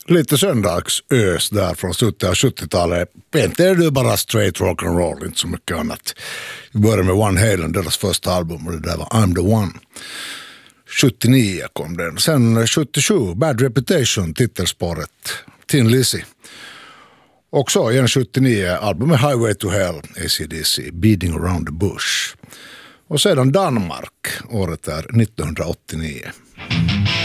lite söndagsös där från slutet av 70-talet. Inte är det bara straight rock and roll, inte så mycket annat. Vi började med Van Halen, deras första album, och det där var I'm the One. 79 kom den. Sen 77, Bad Reputation, titelspåret, Tin Lizzy. Och så igen 79, albumet Highway to Hell, AC/DC, Beating Around the Bush. Och sedan Danmark, året är 1989.